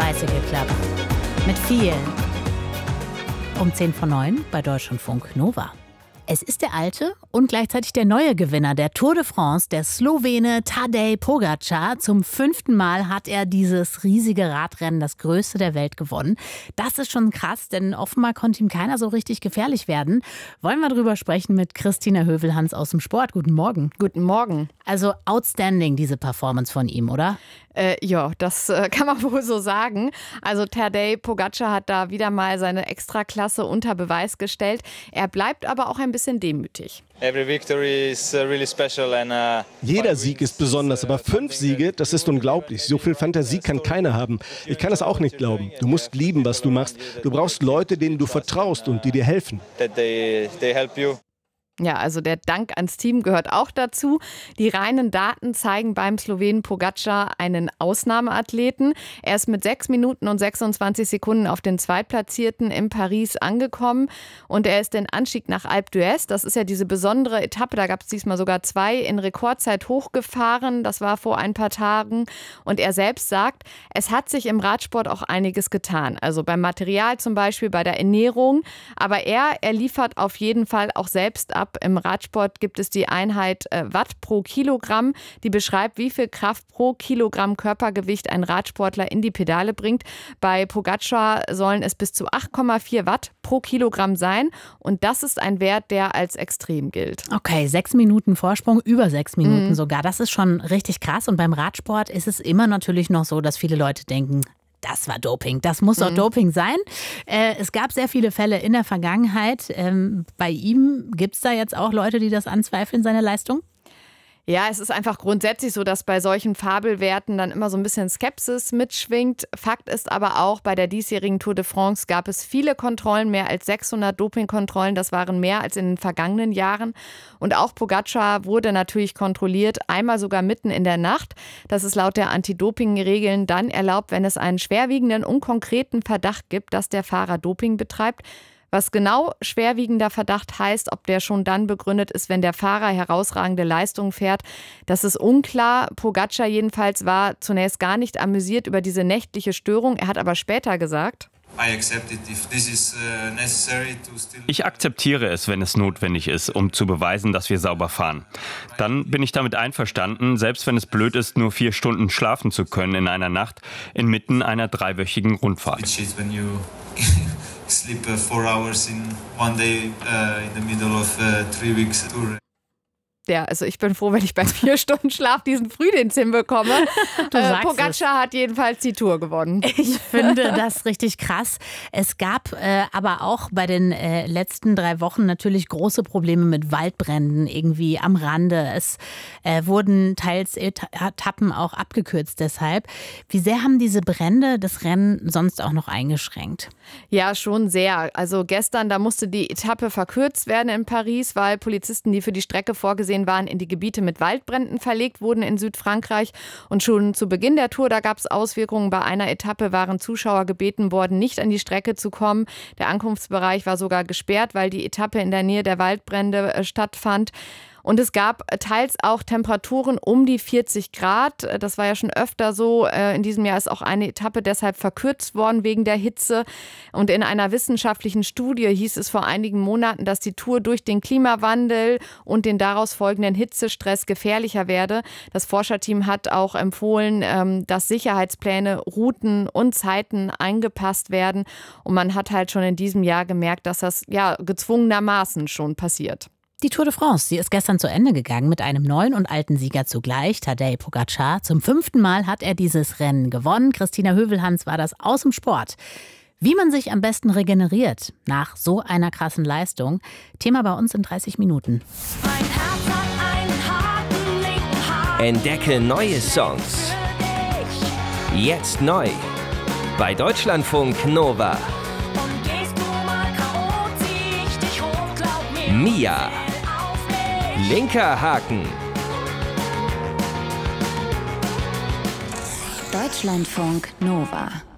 Beweise geklappt. Mit vielen. Um 10:09 bei Deutschlandfunk Nova. Es ist der alte und gleichzeitig der neue Gewinner der Tour de France, der Slowene Tadej Pogačar. Zum 5. Mal hat er dieses riesige Radrennen, das größte der Welt, gewonnen. Das ist schon krass, denn offenbar konnte ihm keiner so richtig gefährlich werden. Wollen wir drüber sprechen mit Christina Hövelhans aus dem Sport. Guten Morgen. Guten Morgen. Also outstanding, diese Performance von ihm, oder? Ja, das kann man wohl so sagen. Also Tadej Pogačar hat da wieder mal seine Extraklasse unter Beweis gestellt. Er bleibt aber auch ein bisschen demütig. Jeder Sieg ist besonders, aber 5 Siege, das ist unglaublich. So viel Fantasie kann keiner haben. Ich kann es auch nicht glauben. Du musst lieben, was du machst. Du brauchst Leute, denen du vertraust und die dir helfen. Ja, also der Dank ans Team gehört auch dazu. Die reinen Daten zeigen beim Slowenen Pogačar einen Ausnahmeathleten. Er ist mit 6 Minuten und 26 Sekunden auf den Zweitplatzierten in Paris angekommen. Und er ist den Anstieg nach Alpe d'Huez, das ist ja diese besondere Etappe, da gab es diesmal sogar 2, in Rekordzeit hochgefahren. Das war vor ein paar Tagen. Und er selbst sagt, es hat sich im Radsport auch einiges getan. Also beim Material zum Beispiel, bei der Ernährung. Aber er liefert auf jeden Fall auch selbst ab. Im Radsport gibt es die Einheit Watt pro Kilogramm, die beschreibt, wie viel Kraft pro Kilogramm Körpergewicht ein Radsportler in die Pedale bringt. Bei Pogačar sollen es bis zu 8,4 Watt pro Kilogramm sein. Und das ist ein Wert, der als extrem gilt. Okay, 6 Minuten Vorsprung, über 6 Minuten sogar. Das ist schon richtig krass. Und beim Radsport ist es immer natürlich noch so, dass viele Leute denken, das war Doping, das muss doch Doping sein. Es gab sehr viele Fälle in der Vergangenheit. Bei ihm gibt es da jetzt auch Leute, die das anzweifeln, seine Leistung? Ja, es ist einfach grundsätzlich so, dass bei solchen Fabelwerten dann immer so ein bisschen Skepsis mitschwingt. Fakt ist aber auch, bei der diesjährigen Tour de France gab es viele Kontrollen, mehr als 600 Dopingkontrollen. Das waren mehr als in den vergangenen Jahren. Und auch Pogačar wurde natürlich kontrolliert, einmal sogar mitten in der Nacht. Das ist laut der Anti-Doping-Regeln dann erlaubt, wenn es einen schwerwiegenden und konkreten Verdacht gibt, dass der Fahrer Doping betreibt. Was genau schwerwiegender Verdacht heißt, ob der schon dann begründet ist, wenn der Fahrer herausragende Leistungen fährt, das ist unklar. Pogačar jedenfalls war zunächst gar nicht amüsiert über diese nächtliche Störung. Er hat aber später gesagt: Ich akzeptiere es, wenn es notwendig ist, um zu beweisen, dass wir sauber fahren. Dann bin ich damit einverstanden, selbst wenn es blöd ist, nur 4 Stunden schlafen zu können in einer Nacht, inmitten einer 3-wöchigen Rundfahrt. Sleep 4 hours in one day in the middle of 3 weeks tour. Ja, also ich bin froh, wenn ich bei 4 Stunden Schlaf diesen Frühdienst hinbekomme. Pogačar hat jedenfalls die Tour gewonnen. Ich finde das richtig krass. Es gab aber auch bei den letzten 3 Wochen natürlich große Probleme mit Waldbränden irgendwie am Rande. Es wurden teils Etappen auch abgekürzt deshalb. Wie sehr haben diese Brände das Rennen sonst auch noch eingeschränkt? Ja, schon sehr. Also gestern, da musste die Etappe verkürzt werden in Paris, weil Polizisten, die für die Strecke vorgesehen waren, in die Gebiete mit Waldbränden verlegt wurden in Südfrankreich. Und schon zu Beginn der Tour, da gab es Auswirkungen. Bei einer Etappe waren Zuschauer gebeten worden, nicht an die Strecke zu kommen. Der Ankunftsbereich war sogar gesperrt, weil die Etappe in der Nähe der Waldbrände stattfand. Und es gab teils auch Temperaturen um die 40 Grad. Das war ja schon öfter so. In diesem Jahr ist auch eine Etappe deshalb verkürzt worden wegen der Hitze. Und in einer wissenschaftlichen Studie hieß es vor einigen Monaten, dass die Tour durch den Klimawandel und den daraus folgenden Hitzestress gefährlicher werde. Das Forscherteam hat auch empfohlen, dass Sicherheitspläne, Routen und Zeiten angepasst werden. Und man hat halt schon in diesem Jahr gemerkt, dass das ja gezwungenermaßen schon passiert. Die Tour de France, sie ist gestern zu Ende gegangen mit einem neuen und alten Sieger zugleich, Tadej Pogačar. Zum 5. Mal hat er dieses Rennen gewonnen. Christina Hövelhans war das aus dem Sport. Wie man sich am besten regeneriert nach so einer krassen Leistung. Thema bei uns in 30 Minuten. Mein Herz hat einen harten linken Haken. Entdecke neue Songs. Jetzt neu. Bei Deutschlandfunk Nova. Und gehst du mal K.O., zieh ich dich hoch, glaub mir. Mia. Linker Haken. Deutschlandfunk Nova.